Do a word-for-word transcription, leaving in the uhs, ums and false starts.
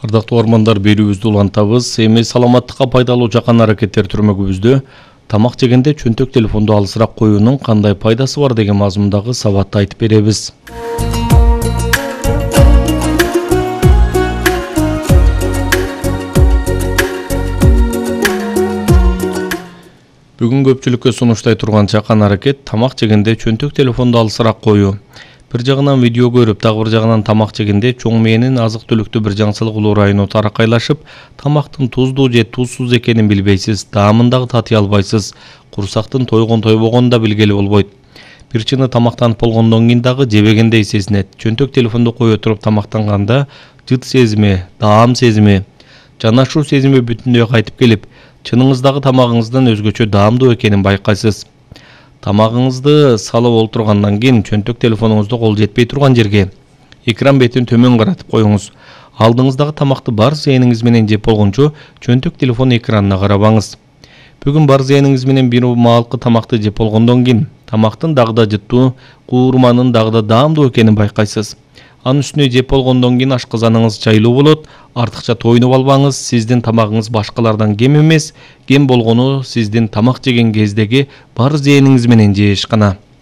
Ардактуу угармандар, берүүбүздү улантабыз. Эми саламаттыкка пайдалуу жакан аракеттер түрмөгүбүздө тамак жегенде чөнтөк телефонду алысыраак коюунун кандай пайдасы бар деген мазмундагы сабатты айтып беребиз. Бүгүн көпчүлүккө сунуштай турган жакан аракет тамак жегенде чөнтөк телефонду алысыраак коюу. Бир жагынан видео көрүп, дагы бир жагынан тамак жегенде чоң мээнин азык-түлүктү бир жаңсылык улурайын таракайлашып, тамактын туздуу же тузсуз экенин билбейсиз, даамын дагы татый албайсыз, курсактын тойгон тойбогонун да билгели болбойт. Бир чыны тамактанып болгондон кийин дагы жебегендей сезинет. Чөнтөк телефонду кое туруп тамактанганда жыт сезими, даам сезими, жанашуу сезими бүтүндөй кайтып келип, чыныңыздагы тамагыңыздын өзгөчө даамдуу экенин байкайсыз. Тамагыңызды салып олтургандан кийин чөнтөк телефонуңузду кол жетпей турган жерге экран бетин төмөн каратып коюңуз. Алдыңыздагы тамакты бар зээниңиз менен жеп болгончо чөнтөк телефон экранына карабаңыз. Бүгүн бар зээниңиз менен бир маалкы тамакты жеп болгондон кийин тамактын дагы да жыттуу, куурманын дагы да даамдуу экенин байкайсыз. Анын үстүнө жеп болгондон кийин ашказаныңыз жайлуу болот. Артыкча тойнуп албаңыз. Сиздин тамагыңыз башкалардан кем эмес. Кем болгону сиздин тамак жеген кездеги бар зээниңиз менен жеш гана.